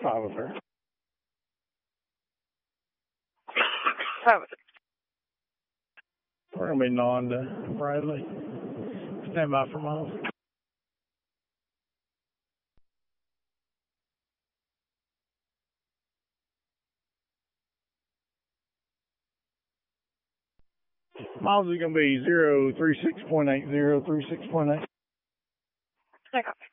5 sir. 7. We're going to be non to Bradley. Stand by for miles. Miles is going to be 036.80, 36.8. I copy.